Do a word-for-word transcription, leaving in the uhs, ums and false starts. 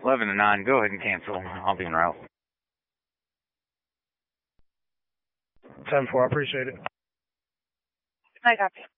eleven to nine, go ahead and cancel. I'll be en route. ten four, I appreciate it. I copy.